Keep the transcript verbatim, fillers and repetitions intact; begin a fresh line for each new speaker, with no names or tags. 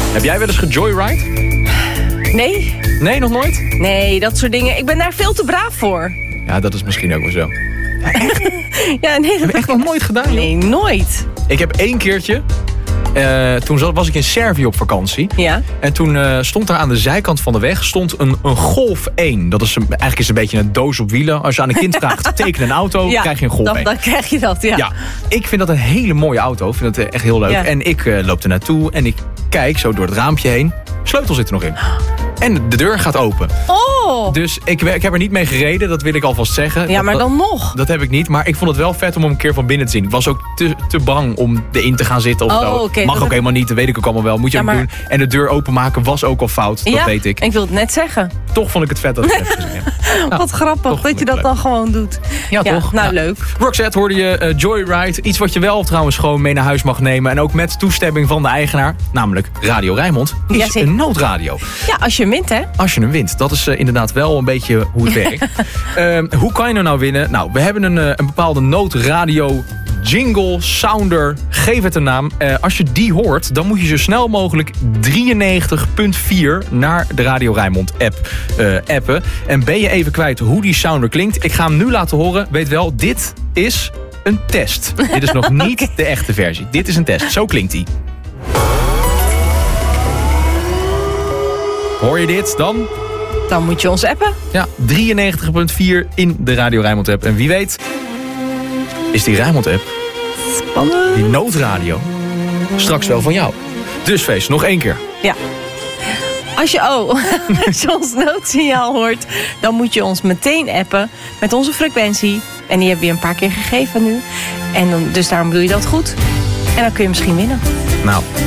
Heb jij wel eens gejoyride?
Nee.
Nee, nog nooit?
Nee, dat soort dingen. Ik ben daar veel te braaf voor.
Ja, dat is misschien ook wel zo.
Ja, nee, dat
Heb je echt nog nooit gedaan?
Nee, nooit.
Ik heb één keertje... Uh, toen zat, was ik in Servië op vakantie.
Ja.
En toen uh, stond daar aan de zijkant van de weg stond een, een Golf één. Dat is een, eigenlijk is het een beetje een doos op wielen. Als je aan een kind vraagt, teken een auto,
ja,
krijg je een Golf
dan,
één.
Dan krijg je dat, ja.
ja. Ik vind dat een hele mooie auto. Ik vind het echt heel leuk. Ja. En ik uh, loop er naartoe en ik kijk zo door het raampje heen. Sleutel zit er nog in. En de deur gaat open.
Oh!
Dus ik, ik heb er niet mee gereden, dat wil ik alvast zeggen.
Ja, maar
dat,
dan nog.
Dat heb ik niet, maar ik vond het wel vet om hem een keer van binnen te zien. Ik was ook te, te bang om erin te gaan zitten of
oh,
zo.
Okay,
Mag ook heb... helemaal niet, dat weet ik ook allemaal wel. Moet je ja, ook maar... doen. En de deur openmaken was ook al fout, dat
ja,
weet ik.
ik wil het net zeggen.
Toch vond ik het vet dat ik het heb gezien.
Nou, wat grappig dat je dat leuk. dan gewoon doet.
Ja, ja toch?
Nou, ja. leuk.
Roxette hoorde je uh, Joyride. Iets wat je wel trouwens gewoon mee naar huis mag nemen. En ook met toestemming van de eigenaar. Namelijk Radio Rijnmond. Is ja, een noodradio.
Ja, als je hem wint, hè?
Als je hem wint. Dat is uh, inderdaad wel een beetje hoe het werkt. uh, hoe kan je er nou winnen? Nou, we hebben een, uh, een bepaalde noodradio jingle, sounder, geef het een naam. Uh, als je die hoort, dan moet je zo snel mogelijk drieënnegentig komma vier naar de Radio Rijnmond app uh, appen. En ben je even kwijt hoe die sounder klinkt? Ik ga hem nu laten horen. Weet wel, dit is een test. Dit is nog niet okay. de echte versie. Dit is een test. Zo klinkt hij. Hoor je dit dan?
Dan moet je ons appen.
Ja, drieënnegentig komma vier in de Radio Rijnmond app. En wie weet is die Rijnmond app,
spannend,
die noodradio, straks wel van jou. Dus Feest, nog één keer.
Ja. Als je, oh, als je ons noodsignaal hoort, dan moet je ons meteen appen met onze frequentie. En die hebben we een paar keer gegeven nu. En dan, dus daarom doe je dat goed. En dan kun je misschien winnen.
Nou,